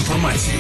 інформації.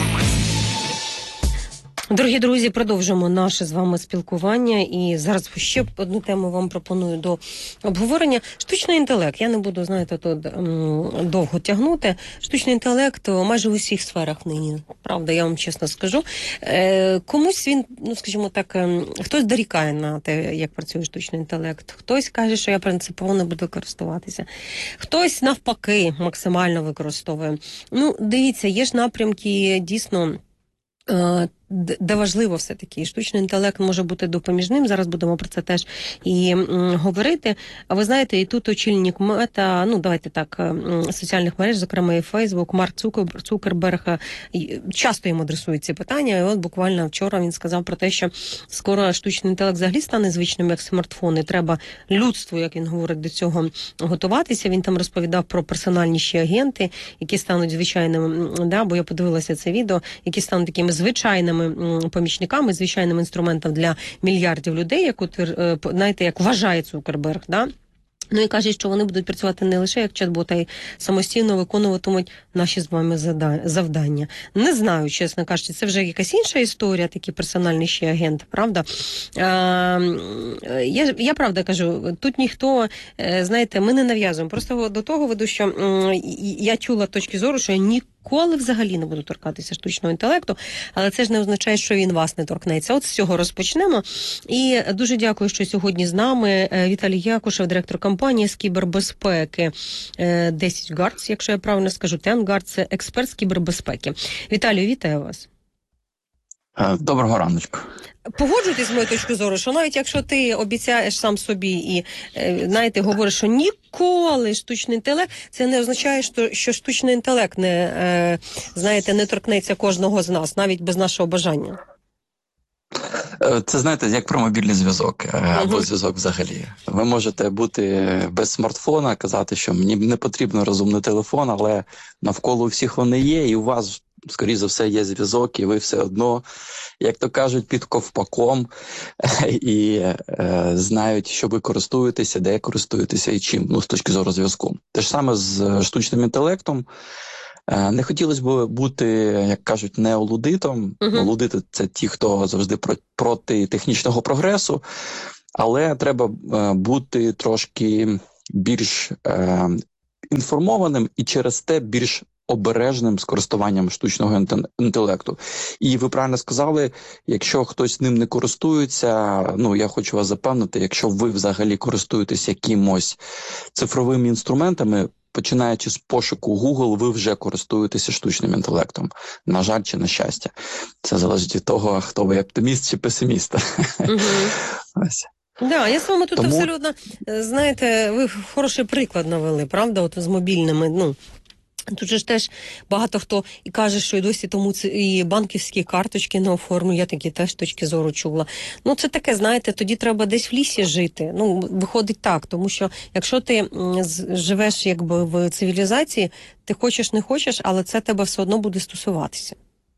Дорогі друзі, продовжимо наше з вами спілкування. І зараз ще одну тему вам пропоную до обговорення. Штучний інтелект. Я не буду, знаєте, тут довго тягнути. Штучний інтелект майже в усіх сферах нині. Правда, я вам чесно скажу. Комусь він, ну скажімо так, хтось дорікає на те, як працює штучний інтелект. Хтось каже, що я принципово не буду користуватися. Хтось навпаки максимально використовує. Ну, дивіться, є ж напрямки дійсно, де важливо все-таки. Штучний інтелект може бути допоміжним. Зараз будемо про це теж і говорити. А ви знаєте, і тут очільник Мета, ну давайте так, соціальних мереж, зокрема і Фейсбук, Марк Цукерберг, часто йому адресують ці питання. І от буквально вчора він сказав про те, що скоро штучний інтелект взагалі стане звичним, як смартфони. Треба людству, як він говорить, до цього готуватися. Він там розповідав про персональніші агенти, які стануть звичайними, да, бо я подивилася це відео, які стануть такими звичайними помічниками, звичайним інструментом для мільярдів людей, як, знаєте, як вважає Цукерберг, да? Ну і каже, що вони будуть працювати не лише як чат-бот, а й самостійно виконуватимуть наші з вами завдання. Не знаю, чесно кажучи, це вже якась інша історія, такі персональні ще агенти, правда? Я правда кажу, тут ніхто, знаєте, ми не нав'язуємо. Просто до того веду, що я чула точки зору, що я ніколи взагалі не буду торкатися штучного інтелекту, але це ж не означає, що він вас не торкнеться. От з цього розпочнемо. І дуже дякую, що сьогодні з нами Віталій Якушев, директор компанії з кібербезпеки 10 Guards, якщо я правильно скажу, 10 Guards, це експерт з кібербезпеки. Віталію, вітаю вас. Доброго раночку. Погоджуйтесь з моєю точкою зору, що навіть якщо ти обіцяєш сам собі і, знаєте, говориш, що ніколи штучний інтелект, це не означає, що штучний інтелект не, знаєте, не торкнеться кожного з нас, навіть без нашого бажання. Це, знаєте, як про мобільний зв'язок, або зв'язок взагалі. Ви можете бути без смартфона, казати, що мені не потрібно розумний телефон, але навколо всіх вони є, і у вас, скоріше за все, є зв'язок, і ви все одно, як то кажуть, під ковпаком, і знають, що ви користуєтеся, де користуєтеся і чим, ну, з точки зору зв'язку. Те ж саме з штучним інтелектом. Не хотілося б бути, як кажуть, неолудитом. Лудити – це ті, хто завжди проти технічного прогресу, але треба бути трошки більш інформованим і через те більш обережним з користуванням штучного інтелекту. І ви правильно сказали, якщо хтось ним не користується, ну, я хочу вас запевнити, якщо ви взагалі користуєтесь якимось цифровими інструментами, починаючи з пошуку Google, ви вже користуєтеся штучним інтелектом. На жаль чи на щастя. Це залежить від того, хто ви, оптиміст чи песиміст. Ось. Да, я з вами тут абсолютно, знаєте, ви хороший приклад навели, правда, от з мобільними, ну, тут же ж теж багато хто і каже, що і досі тому і банківські карточки не оформлюють, я такі теж точки зору чула. Ну, це таке, знаєте, тоді треба десь в лісі жити. Ну, виходить так, тому що якщо ти живеш якби в цивілізації, ти хочеш, не хочеш, але це тебе все одно буде стосуватися.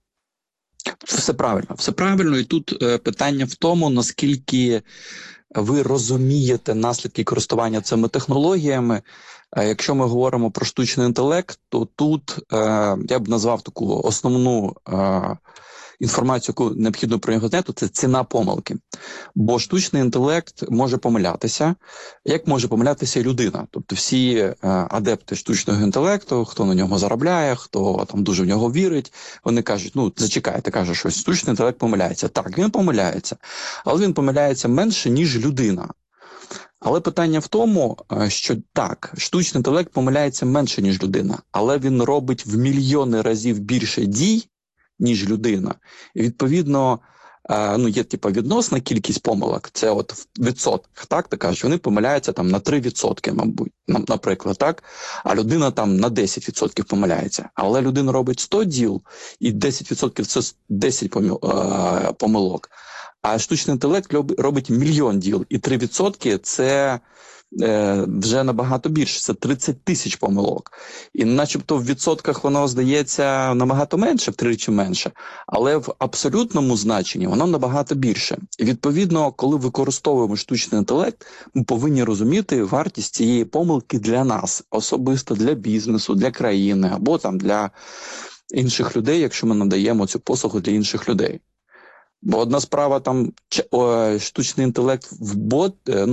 Все правильно. І тут питання в тому, наскільки ви розумієте наслідки користування цими технологіями. Якщо ми говоримо про штучний інтелект, то тут я б назвав таку основну інформацію, яку необхідно про нього знати, це ціна помилки. Бо штучний інтелект може помилятися, як може помилятися людина. Тобто всі адепти штучного інтелекту, хто на нього заробляє, хто там дуже в нього вірить, вони кажуть, ну, зачекайте, каже, що штучний інтелект помиляється. Так, він помиляється, але він помиляється менше, ніж людина. Але питання в тому, що так, штучний інтелект помиляється менше, ніж людина, але він робить в мільйони разів більше дій, ніж людина. І відповідно, ну, є типу відносна кількість помилок, це от в відсотках, так, ти кажеш, вони помиляються там на 3%, мабуть, наприклад, так, а людина там на 10% помиляється. Але людина робить 100 діл, і 10% це 10 помилок. А штучний інтелект робить мільйон діл, і 3% – це вже набагато більше, це 30 тисяч помилок. І начебто в відсотках воно здається набагато менше, втричі менше, але в абсолютному значенні воно набагато більше. І відповідно, коли використовуємо штучний інтелект, ми повинні розуміти вартість цієї помилки для нас, особисто для бізнесу, для країни або там для інших людей, якщо ми надаємо цю послугу для інших людей. Бо одна справа там штучний інтелект в бот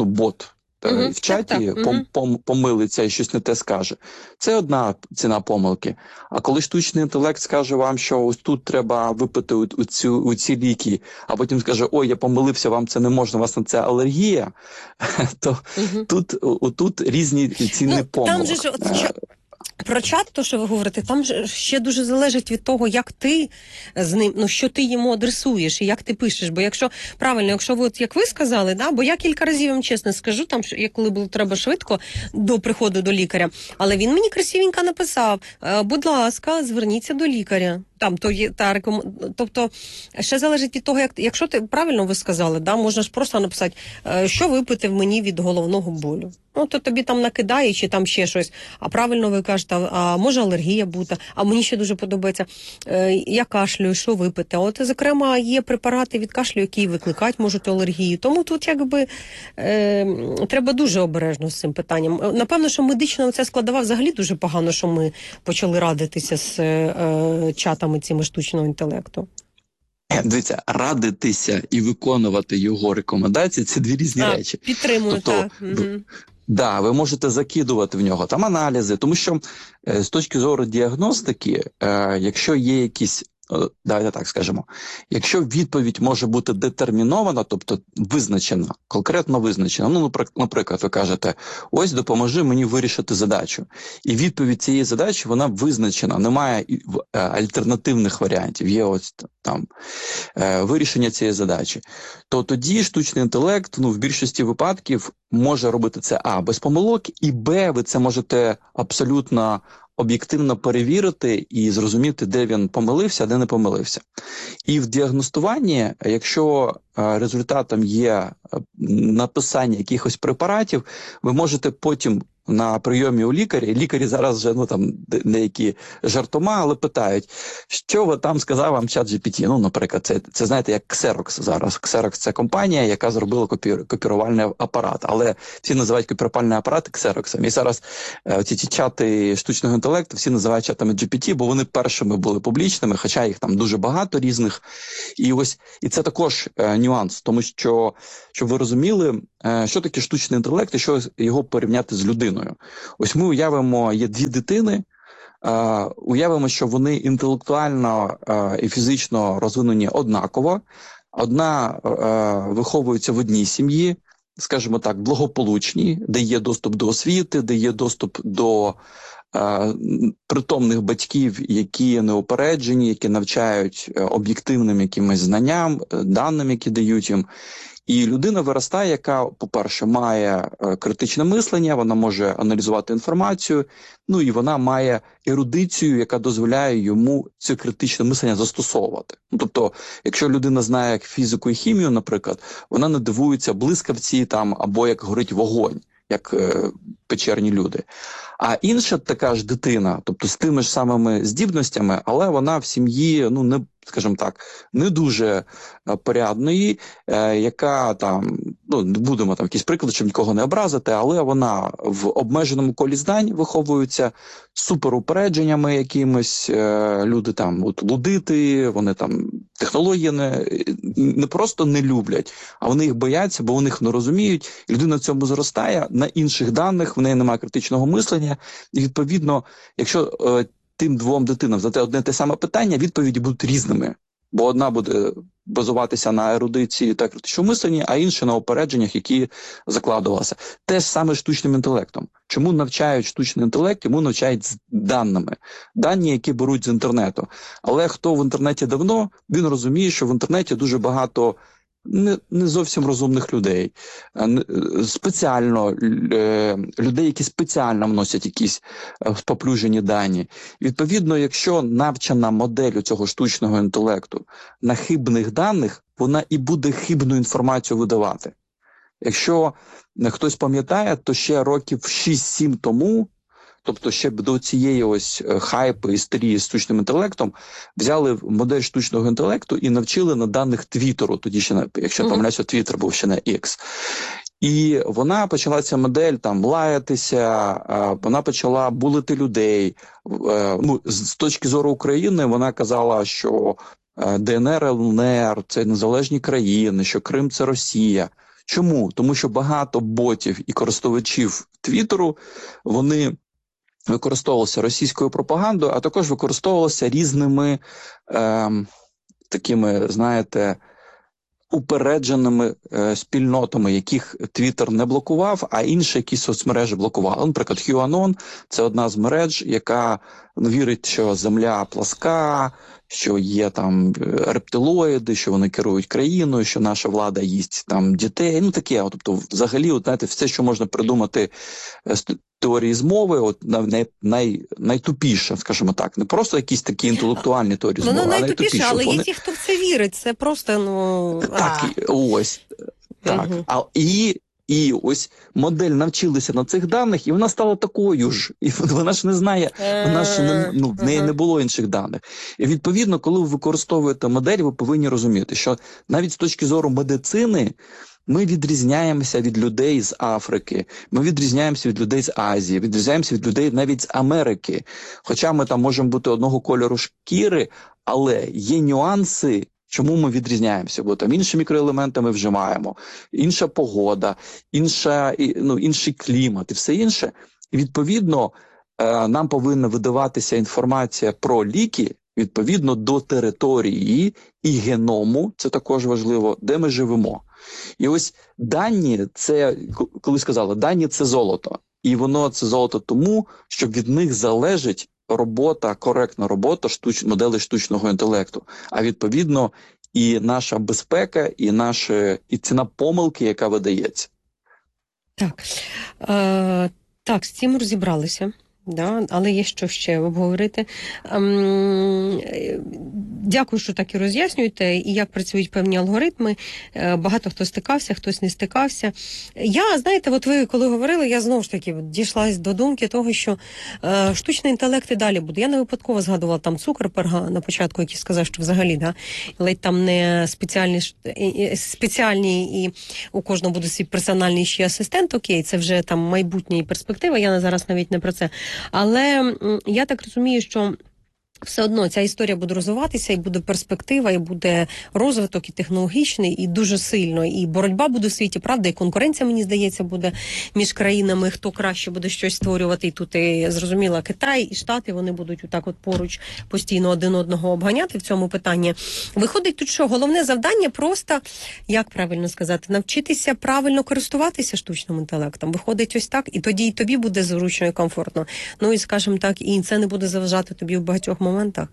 в чаті помилиться і щось не те скаже. Це одна ціна помилки. А коли штучний інтелект скаже вам, що ось тут треба випити у ці ліки, а потім скаже, ой, я помилився, вам це не можна, у вас на це алергія, то тут різні ціни помилок. Там же ж, про чат, то, що ви говорите, там ж ще дуже залежить від того, як ти з ним, що ти йому адресуєш і як ти пишеш. Бо якщо ви, як ви сказали, бо я кілька разів вам чесно скажу, там, коли було треба швидко до приходу до лікаря, але він мені красивенько написав, будь ласка, зверніться до лікаря. Тобто, ще залежить від того, якщо ти правильно ви сказали, можна ж просто написати, що випити в мені від головного болю. То тобі там накидає, чи там ще щось. А правильно ви кажете, а може алергія бути, а мені ще дуже подобається, я кашлюю, що випити. От, зокрема, є препарати від кашлю, які викликають можуть алергію. Тому тут треба дуже обережно з цим питанням. Напевно, що медична оця складова взагалі дуже погано, що ми почали радитися з чатами цими штучного інтелекту. Дивіться, радитися і виконувати його рекомендації – це дві різні речі. Підтримую, так. Да, ви можете закидувати в нього там аналізи, тому що з точки зору діагностики, якщо є якісь, давайте так скажемо, якщо відповідь може бути детермінована, тобто визначена, конкретно визначена, наприклад, ви кажете, ось допоможи мені вирішити задачу. І відповідь цієї задачі, вона визначена, немає альтернативних варіантів, є ось там вирішення цієї задачі. То тоді штучний інтелект, в більшості випадків може робити це без помилок, і ви це можете абсолютно об'єктивно перевірити і зрозуміти, де він помилився, а де не помилився. І в діагностуванні, якщо результатом є написання якихось препаратів, ви можете потім на прийомі у лікарі зараз вже деякі жартома, але питають, що ви там сказав вам чат GPT. Наприклад, це знаєте, як Xerox зараз. Xerox – це компанія, яка зробила копірувальний апарат, але всі називають копірувальний апарат Xerox. І зараз ці чати штучного інтелекту всі називають чатами GPT, бо вони першими були публічними, хоча їх там дуже багато різних. І це також нюанс, тому що, щоб ви розуміли, що таке штучний інтелект і що його порівняти з людиною. Ось ми уявимо, є дві дитини, уявимо, що вони інтелектуально і фізично розвинені однаково. Одна виховується в одній сім'ї, скажімо так, благополучній, де є доступ до освіти, де є доступ до притомних батьків, які неупереджені, які навчають об'єктивним якимось знанням, даним, які дають їм. І людина виростає, яка, по-перше, має критичне мислення, вона може аналізувати інформацію, і вона має ерудицію, яка дозволяє йому це критичне мислення застосовувати. Тобто, якщо людина знає фізику і хімію, наприклад, вона не дивується блискавці або як горить вогонь, як печерні люди. А інша така ж дитина, тобто з тими ж самими здібностями, але вона в сім'ї, не дуже порядної, яка там, будемо якісь приклади, щоб нікого не образити, але вона в обмеженому колі знань виховується суперупередженнями якимось, люди лудити, вони технології не просто не люблять, а вони їх бояться, бо вони їх не розуміють, і людина в цьому зростає, на інших даних, в неї немає критичного мислення, і відповідно, якщо тим двом дитинам задати одне те саме питання, відповіді будуть різними. Бо одна буде базуватися на ерудиції та критичному мисленні, а інша на упередженнях, які закладувалися. Те ж саме штучним інтелектом. Чому навчають штучний інтелект? Йому навчають з даними. Дані, які беруть з інтернету. Але хто в інтернеті давно, він розуміє, що в інтернеті дуже багато не зовсім розумних людей, людей, які спеціально вносять якісь споплюжені дані. Відповідно, якщо навчена модель цього штучного інтелекту на хибних даних, вона і буде хибну інформацію видавати. Якщо хтось пам'ятає, то ще років 6-7 тому, тобто ще до цієї ось хайпу, істерії з штучним інтелектом, взяли модель штучного інтелекту і навчили на даних Твіттеру, тоді ще, якщо я помиляюся, Твіттер був ще на X. І вона почала, ця модель, там лаятися, вона почала булити людей. Ну, з точки зору України вона казала, що ДНР, ЛНР – це незалежні країни, що Крим – це Росія. Чому? Тому що багато ботів і користувачів Твіттеру, вони використовувалися російською пропагандою, а також використовувалися різними такими, знаєте, упередженими спільнотами, яких Твіттер не блокував, а інші якісь соцмережі блокували. Наприклад, QAnon – це одна з мереж, яка вірить, що Земля пласка, що є там рептилоїди, що вони керують країною, що наша влада їсть там дітей. Ну таке, тобто, взагалі, от, знаєте, все, що можна придумати з теорії змови, от найтупіше, скажімо так, не просто якісь такі інтелектуальні теорії змови, Воно а найтупіше, найтупіше. але Вони... є ті, хто в це вірить. Це просто, ну... Так, ось. Так. І ось модель навчилася на цих даних, і вона стала такою ж. І вона ж не знає, вона ж в неї не було інших даних. І відповідно, коли ви використовуєте модель, ви повинні розуміти, що навіть з точки зору медицини ми відрізняємося від людей з Африки, ми відрізняємося від людей з Азії, відрізняємося від людей навіть з Америки. Хоча ми там можемо бути одного кольору шкіри, але є нюанси. Чому ми відрізняємося? Бо там інші мікроелементи ми вживаємо, інша погода, інший клімат і все інше. І відповідно нам повинна видаватися інформація про ліки відповідно до території і геному, це також важливо, де ми живемо. І ось дані, це, коли сказали, дані – це золото. І воно це золото тому, що від них залежить коректна робота моделей штучного інтелекту. А відповідно і наша безпека, і ціна помилки, яка видається. Так, так, з цим розібралися. Да, але є що ще обговорити. Дякую, що так і роз'яснюєте, і як працюють певні алгоритми. Багато хто стикався, хтось не стикався. Я, знаєте, от ви коли говорили, я знову ж таки дійшла до думки того, що штучний інтелект і далі буде. Я не випадково згадувала там Цукерберга на початку, який сказав, що взагалі, да, ледь там не спеціальні і у кожного буде свій персональний ще асистент, окей, це вже там майбутня і перспектива, я зараз навіть не про це. Але я так розумію, що все одно ця історія буде розвиватися, і буде перспектива, і буде розвиток, і технологічний, і дуже сильно. І боротьба буде в світі, правда, і конкуренція, мені здається, буде між країнами, хто краще буде щось створювати. І тут, і, зрозуміло, Китай і Штати, вони будуть отак от поруч постійно один одного обганяти в цьому питанні. Виходить тут, що головне завдання просто, як правильно сказати, навчитися правильно користуватися штучним інтелектом. Виходить ось так, і тоді і тобі буде зручно і комфортно. Ну і, скажімо так, і це не буде заважати тобі в багатьох моментах.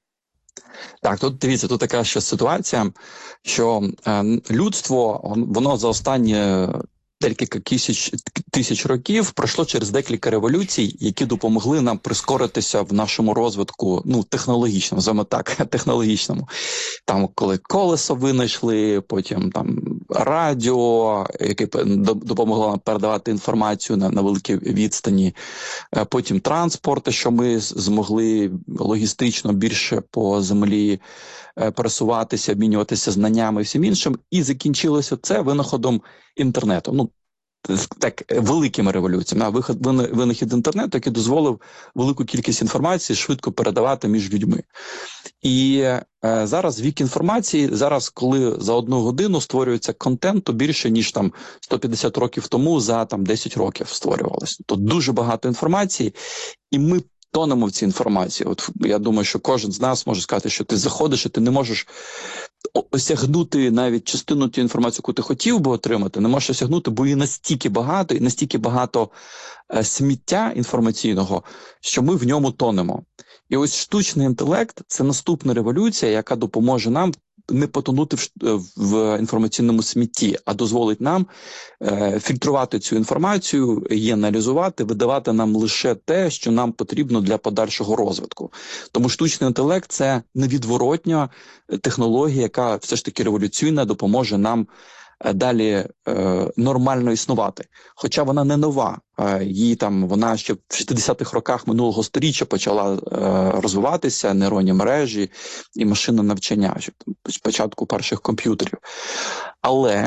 Так, тут дивіться, тут така ще ситуація, що людство, воно за останні декілька тисяч років пройшло через декілька революцій, які допомогли нам прискоритися в нашому розвитку, технологічному, називаємо так, технологічному. Там, коли колесо винайшли, потім там радіо, яке допомогло нам передавати інформацію на великій відстані, потім транспорт, що ми змогли логістично більше по землі пересуватися, обмінюватися знаннями і всім іншим, і закінчилося це винаходом інтернету. Так, великими революціями. Винахід інтернету, який дозволив велику кількість інформації швидко передавати між людьми. І зараз вік інформації, зараз, коли за 1 годину створюється контенту більше, ніж там 150 років тому за 10 років створювалося. То дуже багато інформації, і ми тонемо в цій інформації. От я думаю, що кожен з нас може сказати, що ти заходиш і ти не можеш осягнути навіть частину тієї інформації, яку ти хотів би отримати, не можеш осягнути, бо її настільки багато, і настільки багато сміття інформаційного, що ми в ньому тонемо. І ось штучний інтелект – це наступна революція, яка допоможе нам не потонути в інформаційному смітті, а дозволить нам фільтрувати цю інформацію, її аналізувати, видавати нам лише те, що нам потрібно для подальшого розвитку. Тому штучний інтелект – це невідворотня технологія, яка все ж таки революційна, допоможе нам далі нормально існувати. Хоча вона не нова. Вона ще в 60-х роках минулого сторіччя почала розвиватися, нейронні мережі і машинне навчання, спочатку перших комп'ютерів. Але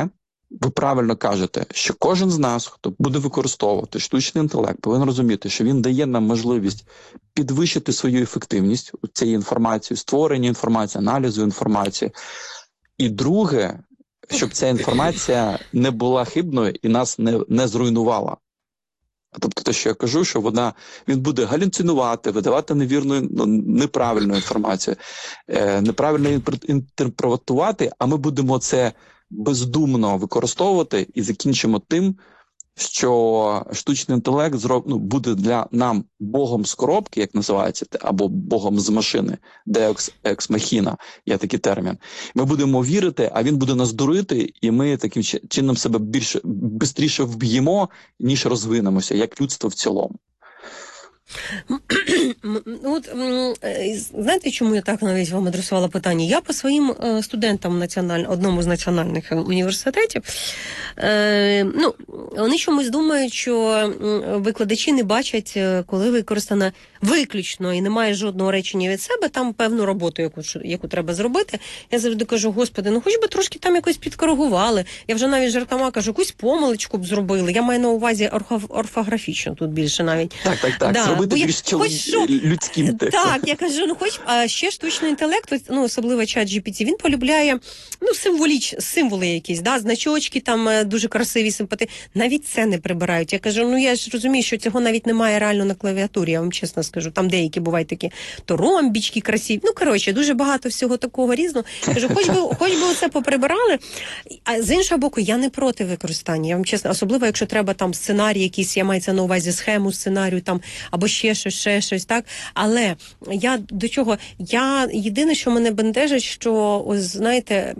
ви правильно кажете, що кожен з нас, хто буде використовувати штучний інтелект, повинен розуміти, що він дає нам можливість підвищити свою ефективність у цієї інформації, створення інформації, аналізу інформації. І друге, щоб ця інформація не була хибною і нас не зруйнувала. Тобто те, що я кажу, що він буде галюцинувати, видавати невірну, неправильну інформацію, неправильно інтерпретувати, а ми будемо це бездумно використовувати і закінчимо тим, що штучний інтелект буде для нам богом з коробки, як називається, або богом з машини, Deus ex machina, є такий термін. Ми будемо вірити, а він буде нас дурити, і ми таким чином себе бистріше вб'ємо, ніж розвинемося, як людство в цілому. Знаєте, чому я так навіть вам адресувала питання? Я по своїм студентам одному з національних університетів, вони чомусь думають, що викладачі не бачать, коли використана виключно і немає жодного речення від себе, там певну роботу, яку треба зробити. Я завжди кажу, господи, хоч би трошки там якось підкоригували. Я вже навіть жартома кажу, якусь помилочку б зробили. Я маю на увазі орфографічно тут більше навіть. Так. Да. Зробити більш людським текстом. Так, я кажу, а ще штучний інтелект, особливо чат GPT, він полюбляє, символи якісь, значочки там дуже красиві, симпатичні. Навіть це не прибирають. Я кажу, я ж розумію, що цього навіть немає реально на клавіатурі, я вам чесно скажу. Там деякі бувають такі, то ромбічки красиві. Дуже багато всього такого різного. Кажу, хоч би оце поприбирали. А з іншого боку, я не проти використання. Я вам чесно, особливо, якщо треба там сценарій якийсь, я маю це на увазі схему сценарію там, або ще щось, так. Але я до чого? Єдине, що мене бентежить, що, знаєте,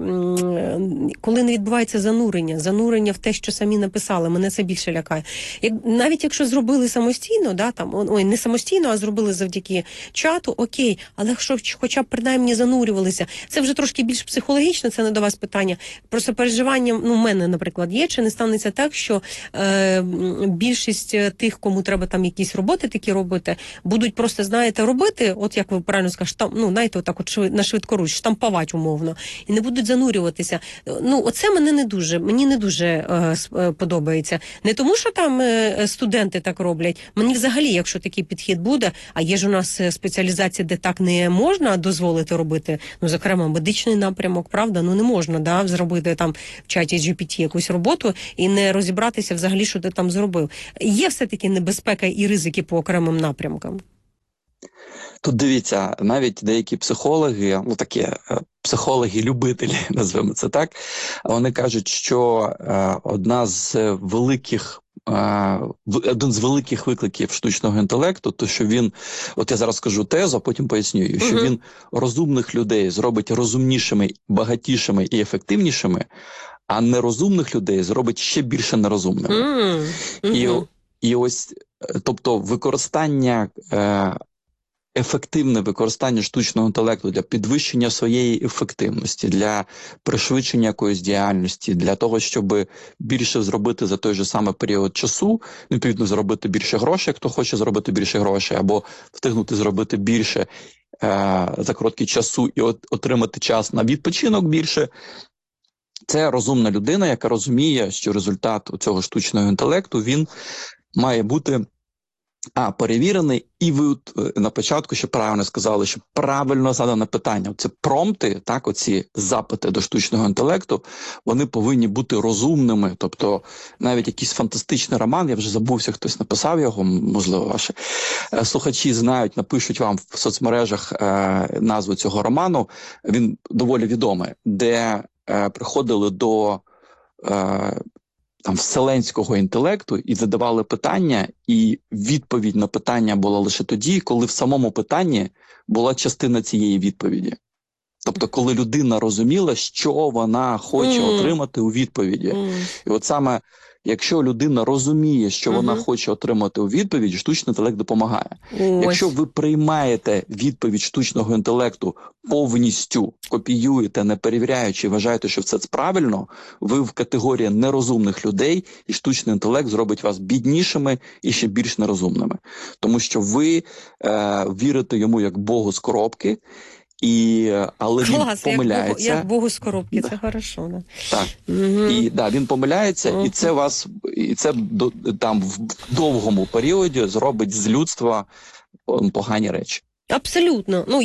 коли не відбувається занурення в те, що самі написали, мене це більше лякає. Навіть якщо зробили самостійно, не самостійно, а зробили завдяки чату, окей, але хоча б принаймні занурювалися. Це вже трошки більш психологічно, це не до вас питання. Просто переживання, в мене, наприклад, є, чи не станеться так, що більшість тих, кому треба там якісь роботи такі робити, будуть просто, знаєте, робити, от як ви правильно скажете, отак на швидкоруч, штампувати умовно, і не будуть занурюватися. Оце мені не дуже подобається. Не тому, що там студенти так роблять. Мені взагалі, якщо такий підхід буде, а є ж у нас спеціалізація, де так не можна дозволити робити, зокрема, медичний напрямок, правда, не можна, зробити там в чаті GPT якусь роботу і не розібратися взагалі, що ти там зробив. Є все-таки небезпека і ризики по окремим напрямкам. Тут дивіться, навіть деякі психологи, психологи-любителі, назвемо це так, вони кажуть, що один з великих викликів штучного інтелекту, то що він, от я зараз скажу тезу, а потім пояснюю, що він розумних людей зробить розумнішими, багатішими і ефективнішими, а нерозумних людей зробить ще більше нерозумними. І ось, тобто ефективне використання штучного інтелекту для підвищення своєї ефективності, для пришвидшення якоїсь діяльності, для того, щоб більше зробити за той же самий період часу, відповідно, зробити більше грошей, хто хоче зробити більше грошей, або встигнути зробити більше за короткий часу і отримати час на відпочинок більше. Це розумна людина, яка розуміє, що результат цього штучного інтелекту, він має бути перевірений, і ви на початку ще правильно сказали, що правильно задане питання. Це промпти, оці запити до штучного інтелекту, вони повинні бути розумними. Тобто навіть якийсь фантастичний роман, я вже забувся, хтось написав його, можливо, ваші слухачі знають, напишуть вам в соцмережах назву цього роману, він доволі відомий, де приходили до вселенського інтелекту і задавали питання, і відповідь на питання була лише тоді, коли в самому питанні була частина цієї відповіді. Тобто, коли людина розуміла, що вона хоче отримати у відповіді. І от саме, якщо людина розуміє, що вона хоче отримати у відповідь, штучний інтелект допомагає. Якщо ви приймаєте відповідь штучного інтелекту повністю, копіюєте, не перевіряючи, вважаєте, що це правильно, ви в категорії нерозумних людей, і штучний інтелект зробить вас біднішими і ще більш нерозумними. Тому що ви вірите йому як Богу з коробки, Але Клас, він помиляється. як Богу з коробки, це хорошо. Да. Так. Угу. І він помиляється, і це там в довгому періоді зробить з людства погані речі. Абсолютно. Ну,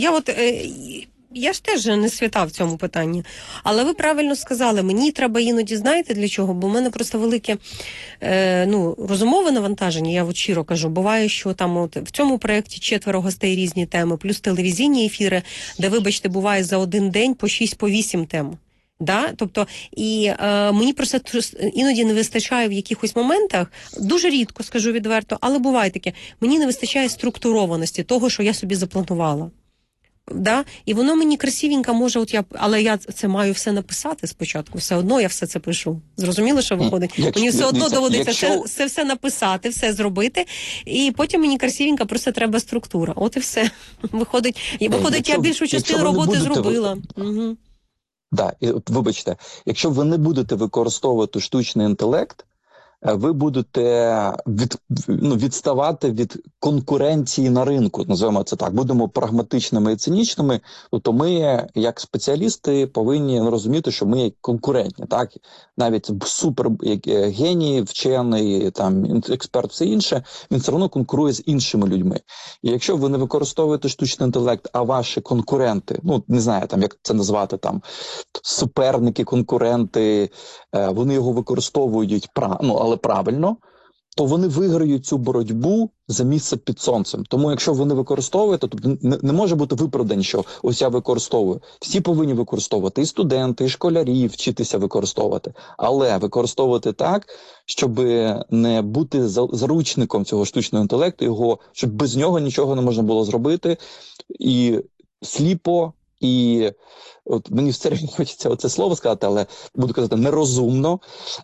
я ж теж не свята в цьому питанні. Але ви правильно сказали, мені треба іноді, знаєте, для чого? Бо в мене просто велике розумове навантаження, я от щиро кажу. Буває, що там в цьому проєкті 4 гостей різні теми, плюс телевізійні ефіри, де, вибачте, буває за один день по 6-8 тем. Да? Тобто, і мені просто іноді не вистачає в якихось моментах, дуже рідко, скажу відверто, але буває таке, мені не вистачає структурованості того, що я собі запланувала. Да? І воно мені красивенько може, але я це маю все написати спочатку, все одно я все це пишу. Зрозуміло, що виходить? Мені все одно доводиться це все написати, все зробити, і потім мені красивенько просто треба структура. От і все. Виходить, я більшу частину роботи зробила. Угу. Так, вибачте, якщо ви не будете використовувати штучний інтелект, ви будете відставати від конкуренції на ринку, називаємо це так. Будемо прагматичними і цинічними, то ми, як спеціалісти, повинні розуміти, що ми конкурентні. Так? Навіть супергеній, вчений, там, експерт, все інше, він все одно конкурує з іншими людьми. І якщо ви не використовуєте штучний інтелект, а ваші конкуренти, не знаю, там, як це назвати, там, суперники, конкуренти, вони його використовують але правильно, то вони виграють цю боротьбу за місце під сонцем. Тому якщо ви не використовуєте, то не може бути виправдань, що ось я використовую. Всі повинні використовувати, і студенти, і школярі вчитися використовувати. Але використовувати так, щоб не бути заручником цього штучного інтелекту, щоб без нього нічого не можна було зробити, і сліпо, і от мені все одно хочеться оце слово сказати, але буду казати нерозумно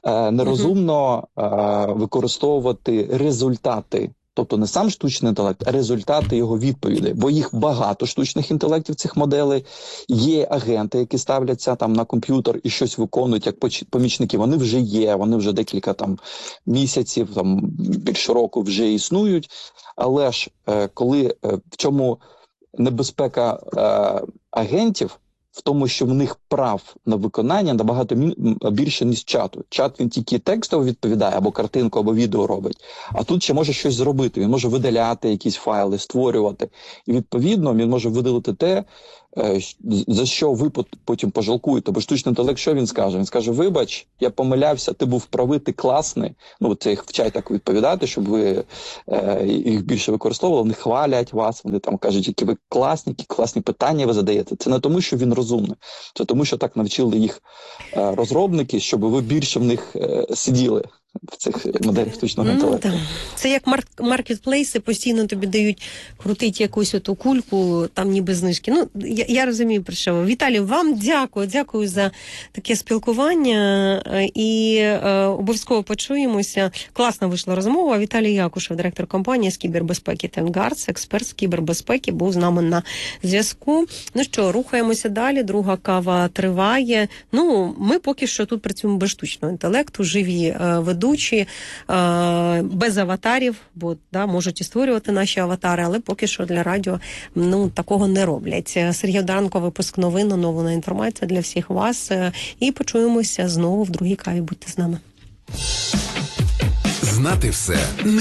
використовувати результати, тобто не сам штучний інтелект, а результати його відповідей, бо їх багато штучних інтелектів, цих моделей, є агенти, які ставляться там на комп'ютер і щось виконують як помічники, вони вже є, вони вже декілька там місяців, там більше року вже існують, але ж в чому небезпека агентів, в тому, що в них прав на виконання набагато більше, ніж чату. Чат, він тільки текстово відповідає, або картинку, або відео робить. А тут ще може щось зробити. Він може видаляти якісь файли, створювати. І, відповідно, він може видалити те, за що ви потім пожалкуєте. Бо штучний інтелект, що він скаже? Він скаже, вибач, я помилявся, ти був правий, ти класний. Це їх вчать так відповідати, щоб ви їх більше використовували. Вони хвалять вас, вони там кажуть, які ви класні, які класні питання ви задаєте. Це не тому, що він розумний. Це тому, що так навчили їх розробники, щоб ви більше в них сиділи. В цих моделях штучного інтелекту. Це як маркетплейси, постійно тобі дають крутити якусь оту кульку, там ніби знижки. Я розумію, про що ви. Віталій, вам дякую за таке спілкування і обов'язково почуємося. Класна вийшла розмова. Віталій Якушев, директор компанії з кібербезпеки Тенгардс, експерт з кібербезпеки, був з нами на зв'язку. Ну що, рухаємося далі, друга кава триває. Ми поки що тут працюємо без штучного інтелекту, живі ведучі, без аватарів, бо можуть і створювати наші аватари, але поки що для радіо такого не роблять. Сергій Одаренко, випуск новин, оновлена інформація для всіх вас. І почуємося знову в другій каві. Будьте з нами. Знати все